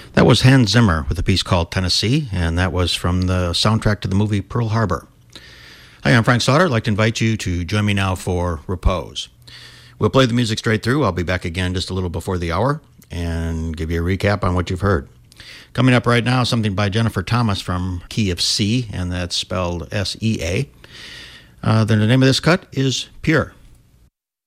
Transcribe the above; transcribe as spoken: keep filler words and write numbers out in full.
That was Hans Zimmer with a piece called Tennessee, and that was from the soundtrack to the movie Pearl Harbor. Hi, I'm Frank Slaughter. I'd like to invite you to join me now for Repose. We'll play the music straight through. I'll be back again just a little before the hour and give you a recap on what you've heard. Coming up right now, something by Jennifer Thomas from Key of C, and that's spelled S E A. Uh, the name of this cut is Pure.